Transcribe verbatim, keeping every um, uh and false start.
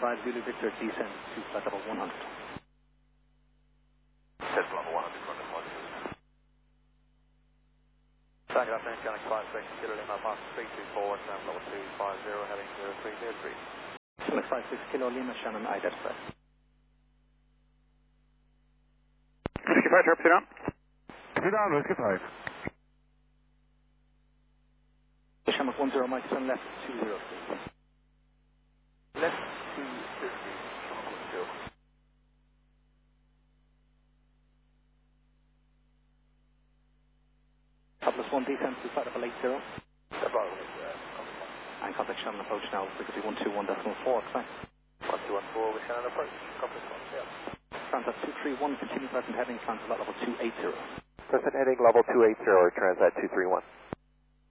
five Zulu Victor, descend to flight level one hundred. Test level one hundred, runway one two. Good afternoon, Scanning five six, Kilo Lima, Master three two four, Sam level two five zero, heading zero three zero three. Sonic five six Kilo Lima, Shannon, identify. Whiskey five, turn down. Two down, Whiskey five. Shamrock one zero, Mike, turn left two zero, please. Left two fifty, Shamrock one zero. Topless one, descend to flight level eight zero. About uh, And contact Shannon approach now, frequency one two one point four, climb. one two one four, we Shannon approach, compass one, yeah. Transat two three one, continue present heading, transat level two eight zero. Present heading level two eight zero, Transat two three one.